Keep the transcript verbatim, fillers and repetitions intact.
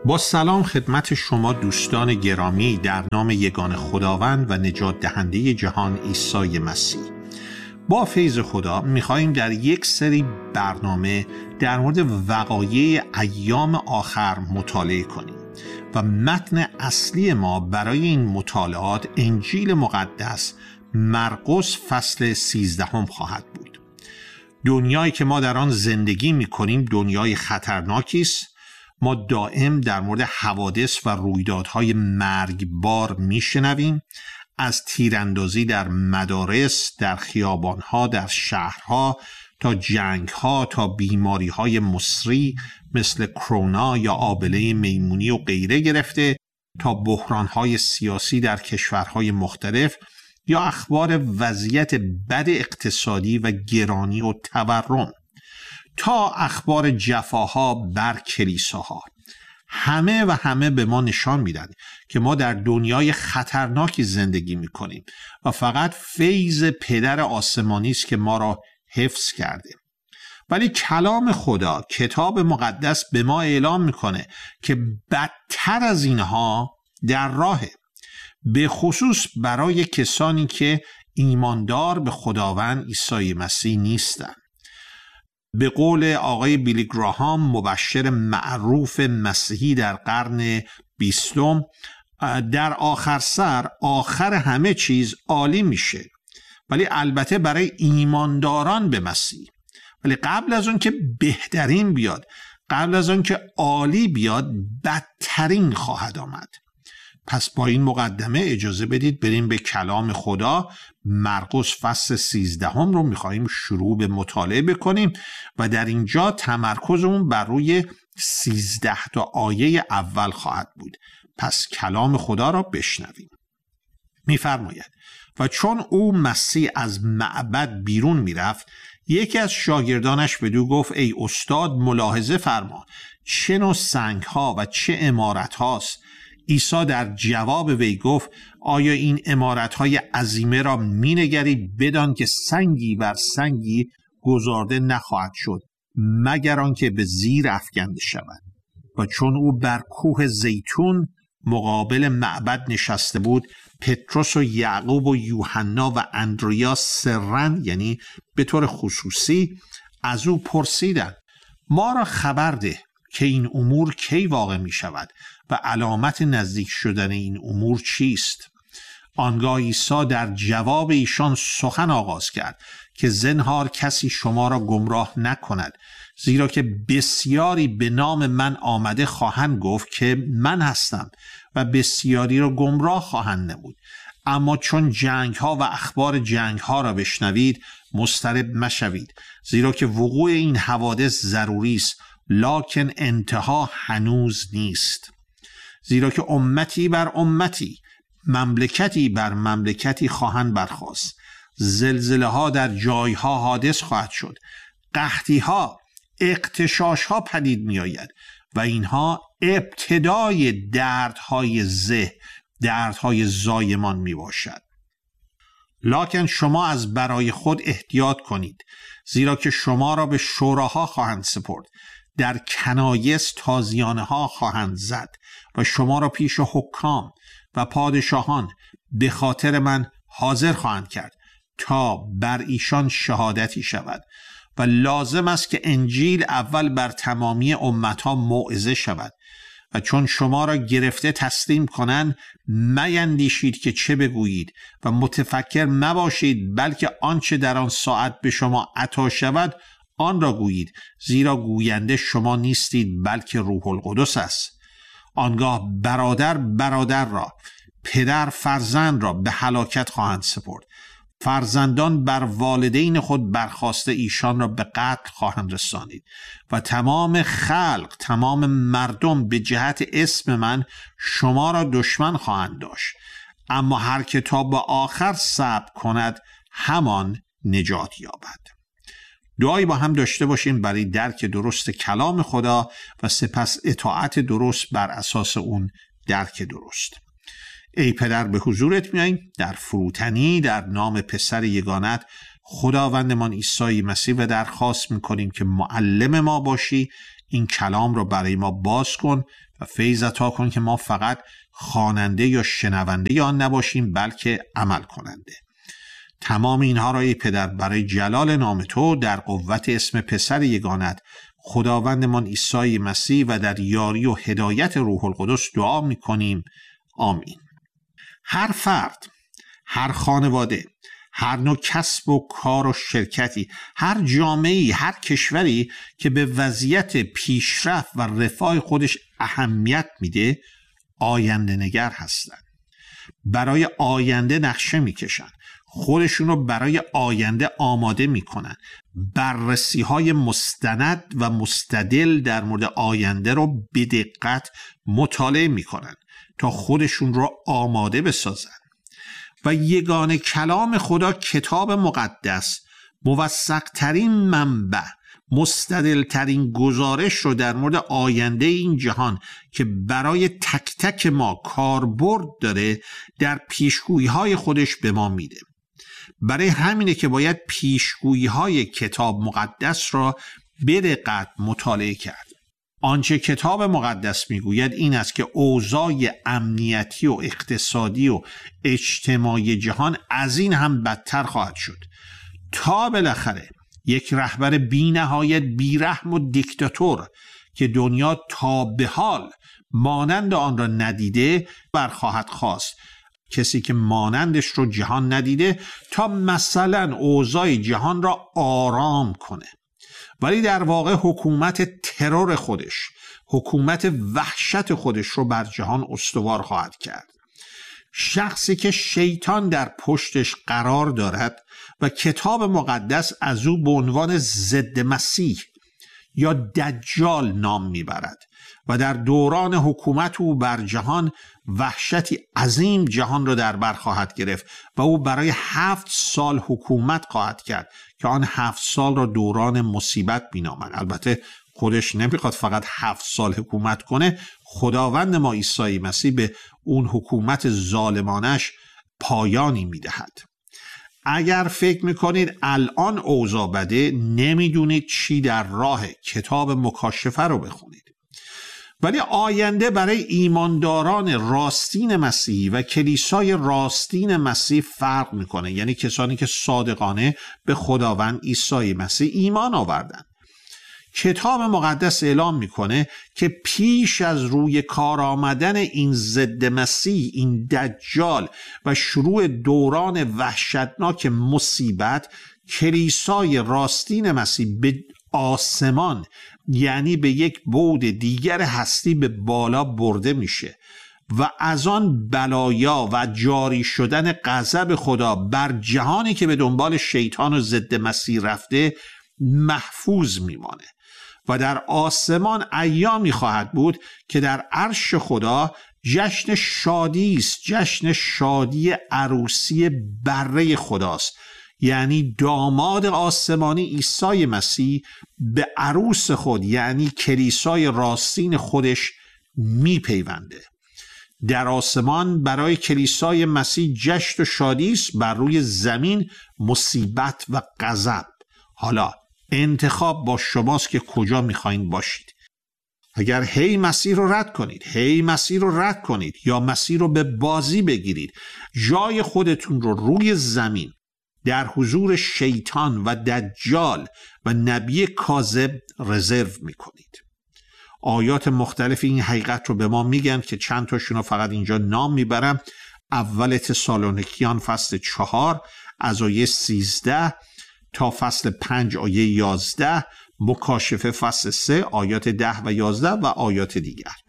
با سلام خدمت شما دوستان گرامی در نام یگان خداوند و نجات دهنده جهان عیسی مسیح. با فیض خدا می‌خواهیم در یک سری برنامه در مورد وقایع ایام آخر مطالعه کنیم و متن اصلی ما برای این مطالعات انجیل مقدس مرقس فصل سیزدهم خواهد بود. دنیایی که ما در آن زندگی می‌کنیم دنیای خطرناکی است. ما دائم در مورد حوادث و رویدادهای مرگبار میشنویم، از تیراندازی در مدارس، در خیابانها، در شهرها، تا جنگها، تا بیماریهای مصری مثل کرونا یا آبله میمونی و غیره گرفته تا بحرانهای سیاسی در کشورهای مختلف یا اخبار وضعیت بد اقتصادی و گرانی و تورم تا اخبار جفاها بر کلیساها. همه و همه به ما نشان میدن که ما در دنیای خطرناکی زندگی میکنیم و فقط فیض پدر آسمانی است که ما را حفظ کرده. ولی کلام خدا، کتاب مقدس به ما اعلام میکنه که بدتر از اینها در راهه، به خصوص برای کسانی که ایماندار به خداوند عیسی مسیح نیستند. به قول آقای بیلی گراهام، مبشر معروف مسیحی در قرن بیستم، در آخر سر آخر همه چیز عالی میشه، ولی البته برای ایمانداران به مسیح. ولی قبل از اون که بهترین بیاد، قبل از اون که عالی بیاد، بدترین خواهد آمد. پس با این مقدمه اجازه بدید بریم به کلام خدا. مرقس فصل سیزدهم رو میخواییم شروع به مطالعه بکنیم و در اینجا تمرکزمون بر روی سیزده تا آیه اول خواهد بود. پس کلام خدا را بشنویم. میفرماید: و چون او مسیح از معبد بیرون میرفت، یکی از شاگردانش بدو گفت: ای استاد، ملاحظه فرما چه نوع سنگ ها و چه عمارت هاست. عیسی در جواب وی گفت: آیا این عمارت‌های عظیمه را می‌نگری بدان که سنگی بر سنگی گذارده نخواهد شد مگر آنکه به زیر افکنده شود؟ و چون او بر کوه زیتون مقابل معبد نشسته بود، پتروس و یعقوب و یوحنا و اندریا سرًا، یعنی به طور خصوصی، از او پرسیدند: ما را خبر ده که این امور کی واقع می شود و علامت نزدیک شدن این امور چیست؟ آنگاه عیسی در جواب ایشان سخن آغاز کرد که زنهار کسی شما را گمراه نکند، زیرا که بسیاری به نام من آمده خواهند گفت که من هستم و بسیاری را گمراه خواهند نمود. اما چون جنگ ها و اخبار جنگ ها را بشنوید مضطرب مشوید، زیرا که وقوع این حوادث ضروری است، لکن انتها هنوز نیست. زیرا که امتی بر امتی، مملکتی بر مملکتی خواهند برخاست، زلزله ها در جایها حادث خواهد شد، قحطی ها، اغتشاش ها پدید می آید و اینها ابتدای دردهای زه، دردهای زایمان می باشد. لکن شما از برای خود احتیاط کنید، زیرا که شما را به شوراها خواهند سپرد، در کنایس تازیانه ها خواهند زد و شما را پیش حکام و پادشاهان به خاطر من حاضر خواهند کرد تا بر ایشان شهادتی شود. و لازم است که انجیل اول بر تمامی امتها موعظه شود. و چون شما را گرفته تسلیم کنند، میندیشید که چه بگویید و متفکر مباشید، بلکه آنچه در آن ساعت به شما عطا شود آن را گویید، زیرا گوینده شما نیستید بلکه روح القدس است. آنگاه برادر برادر را، پدر فرزند را به هلاکت خواهند سپرد، فرزندان بر والدین خود برخاسته ایشان را به قتل خواهند رسانید و تمام خلق، تمام مردم به جهت اسم من شما را دشمن خواهند داشت. اما هر که تا به آخر صبر کند همان نجات یابد. دعایی با هم داشته باشیم برای درک درست کلام خدا و سپس اطاعت درست بر اساس اون درک درست. ای پدر، به حضورت میاییم در فروتنی در نام پسر یگانت خداوندمان عیسی مسیح و درخواست میکنیم که معلم ما باشی، این کلام را برای ما باز کن و فیض عطا کن که ما فقط خواننده یا شنونده آن نباشیم بلکه عمل کننده. تمام اینها را ای پدر برای جلال نام تو در قوت اسم پسر یگانت خداوندمان عیسی مسیح و در یاری و هدایت روح القدس دعا می‌کنیم. آمین. هر فرد، هر خانواده، هر نوع کسب و کار و شرکتی، هر جامعه‌ای، هر کشوری که به وضعیت پیشرفت و رفاه خودش اهمیت میده آینده نگر هستن. برای آینده نقشه میکشن، خودشون رو برای آینده آماده میکنن، بررسی های مستند و مستدل در مورد آینده رو به دقت مطالعه میکنن تا خودشون رو آماده بسازن. و یگانه کلام خدا کتاب مقدس موثق ترین منبع، مستدل ترین گزارش رو در مورد آینده این جهان که برای تک تک ما کاربرد داره در پیشگویی های خودش به ما میده. برای همینه که باید پیشگویی های کتاب مقدس را به دقت مطالعه کرد. آنچه کتاب مقدس میگوید این است که اوضاع امنیتی و اقتصادی و اجتماعی جهان از این هم بدتر خواهد شد تا بالاخره یک رهبر بی نهایت بیرحم و دیکتاتور که دنیا تا به حال مانند آن را ندیده برخواهد خواست، کسی که مانندش رو جهان ندیده، تا مثلا اوضاع جهان را آرام کنه. ولی در واقع حکومت ترور خودش، حکومت وحشت خودش رو بر جهان استوار خواهد کرد. شخصی که شیطان در پشتش قرار دارد و کتاب مقدس از او به عنوان ضد مسیح یا دجال نام میبرد و در دوران حکومت او بر جهان وحشتی عظیم جهان را در بر خواهد گرفت و او برای هفت سال حکومت خواهد کرد که آن هفت سال را دوران مصیبت بینامند. البته خودش نمیخواد فقط هفت سال حکومت کنه، خداوند ما عیسی مسیح به اون حکومت ظالمانش پایانی میدهد. اگر فکر میکنید الان اوضاع بده، نمیدونید چی در راه. کتاب مکاشفه رو بخونید. ولی آینده برای ایمانداران راستین مسیحی و کلیسای راستین مسیح فرق میکنه، یعنی کسانی که صادقانه به خداوند عیسی مسیح ایمان آوردن. کتاب مقدس اعلام میکنه که پیش از روی کار آمدن این ضد مسیح، این دجال و شروع دوران وحشتناک مصیبت، کلیسای راستین مسیح به آسمان، یعنی به یک بعد دیگر هستی به بالا برده میشه و از آن بلایا و جاری شدن غضب خدا بر جهانی که به دنبال شیطان و ضد مسیح رفته محفوظ میمانه. و در آسمان ایامی خواهد بود که در عرش خدا جشن شادی است، جشن شادی عروسی بره خداست. یعنی داماد آسمانی عیسی مسیح به عروس خود، یعنی کلیسای راستین خودش میپیونده. در آسمان برای کلیسای مسیح جشن و شادی است، بر روی زمین مصیبت و غضب. حالا انتخاب با شماست که کجا میخواین باشید. اگر هی مسیح رو رد کنید، هی مسیح رو رد کنید یا مسیح رو به بازی بگیرید، جای خودتون رو روی زمین در حضور شیطان و دجال و نبی کاذب رزرو میکنید. آیات مختلف این حقیقت رو به ما میگن که چند تاشون رو فقط اینجا نام میبرم. اول تسالونیکیان فصل چهار از آیه سیزده تا فصل پنج آیه یازده، مکاشفه فصل سه آیات ده و یازده و آیات دیگر.